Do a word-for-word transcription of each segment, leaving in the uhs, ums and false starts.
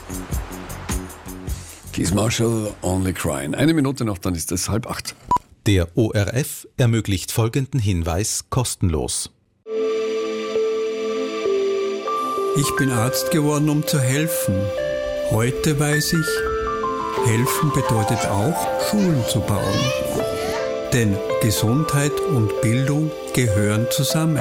Keith Marshall, Only Crying. Eine Minute noch, dann ist es halb acht. Der O R F ermöglicht folgenden Hinweis kostenlos. Ich bin Arzt geworden, um zu helfen. Heute weiß ich, helfen bedeutet auch, Schulen zu bauen. Denn Gesundheit und Bildung gehören zusammen.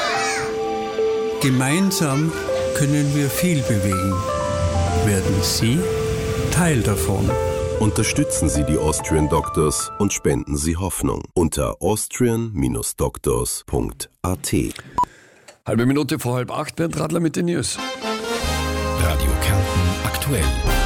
Gemeinsam können wir viel bewegen. Werden Sie Teil davon? Unterstützen Sie die Austrian Doctors und spenden Sie Hoffnung unter austrian Bindestrich doctors Punkt a t. Halbe Minute vor halb acht, Bernd Radler mit den News. Radio Kärnten aktuell.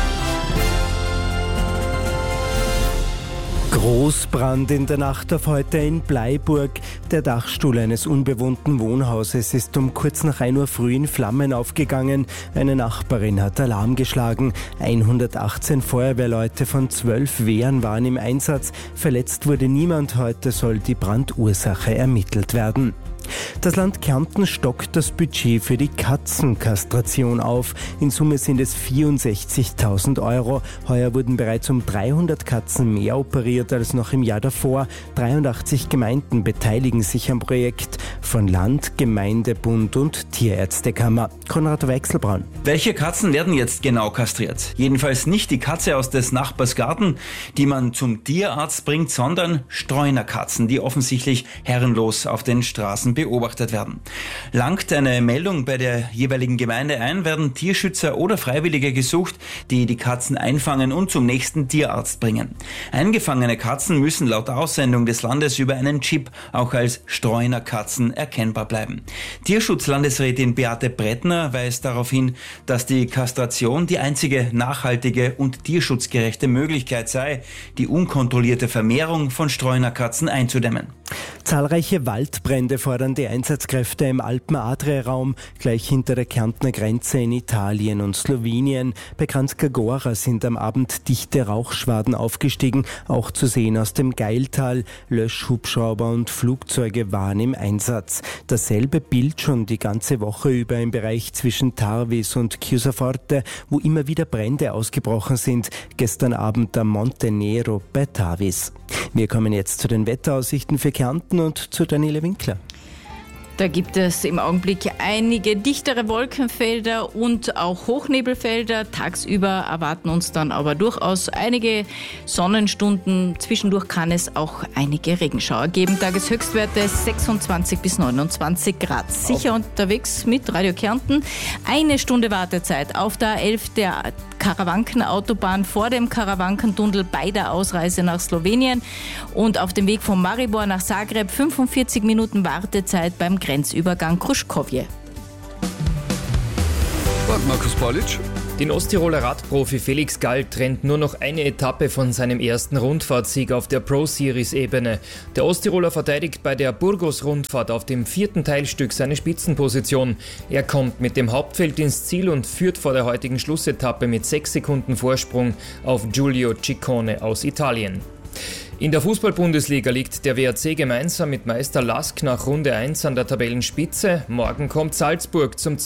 Großbrand in der Nacht auf heute in Bleiburg. Der Dachstuhl eines unbewohnten Wohnhauses ist um kurz nach ein Uhr früh in Flammen aufgegangen. Eine Nachbarin hat Alarm geschlagen. hundertachtzehn Feuerwehrleute von zwölf Wehren waren im Einsatz. Verletzt wurde niemand. Heute soll die Brandursache ermittelt werden. Das Land Kärnten stockt das Budget für die Katzenkastration auf. In Summe sind es vierundsechzigtausend Euro. Heuer wurden bereits um dreihundert Katzen mehr operiert als noch im Jahr davor. dreiundachtzig Gemeinden beteiligen sich am Projekt. Von Land, Gemeindebund und Tierärztekammer. Konrad Weichselbraun. Welche Katzen werden jetzt genau kastriert? Jedenfalls nicht die Katze aus des Nachbars Garten, die man zum Tierarzt bringt, sondern Streunerkatzen, die offensichtlich herrenlos auf den Straßen beobachtet werden. Langt eine Meldung bei der jeweiligen Gemeinde ein, werden Tierschützer oder Freiwillige gesucht, die die Katzen einfangen und zum nächsten Tierarzt bringen. Eingefangene Katzen müssen laut Aussendung des Landes über einen Chip auch als Streunerkatzen erkennbar bleiben. Tierschutzlandesrätin Beate Brettner weist darauf hin, dass die Kastration die einzige nachhaltige und tierschutzgerechte Möglichkeit sei, die unkontrollierte Vermehrung von Streunerkatzen einzudämmen. Zahlreiche Waldbrände fordern die Einsatzkräfte im Alpen-Adria-Raum, gleich hinter der Kärntner Grenze in Italien und Slowenien. Bei Kranjska Gora sind am Abend dichte Rauchschwaden aufgestiegen, auch zu sehen aus dem Geiltal. Löschhubschrauber und Flugzeuge waren im Einsatz. Dasselbe Bild schon die ganze Woche über im Bereich zwischen Tarvis und Chiusaforte, wo immer wieder Brände ausgebrochen sind. Gestern Abend am Monte Nero bei Tarvis. Wir kommen jetzt zu den Wetteraussichten für Kärnten und zu Daniele Winkler. Da gibt es im Augenblick einige dichtere Wolkenfelder und auch Hochnebelfelder. Tagsüber erwarten uns dann aber durchaus einige Sonnenstunden. Zwischendurch kann es auch einige Regenschauer geben. Tageshöchstwerte sechsundzwanzig bis neunundzwanzig Grad. Sicher unterwegs mit Radio Kärnten. Eine Stunde Wartezeit auf der A elf der Karawankenautobahn vor dem Karawankentunnel bei der Ausreise nach Slowenien. Und auf dem Weg von Maribor nach Zagreb fünfundvierzig Minuten Wartezeit beim Grenzübergang Kruškovje. Markus Paulic. Den Osttiroler Radprofi Felix Gall trennt nur noch eine Etappe von seinem ersten Rundfahrtsieg auf der Pro-Series-Ebene. Der Osttiroler verteidigt bei der Burgos-Rundfahrt auf dem vierten Teilstück seine Spitzenposition. Er kommt mit dem Hauptfeld ins Ziel und führt vor der heutigen Schlussetappe mit sechs Sekunden Vorsprung auf Giulio Ciccone aus Italien. In der Fußball-Bundesliga liegt der W R C gemeinsam mit Meister Lask nach Runde eins an der Tabellenspitze. Morgen kommt Salzburg zum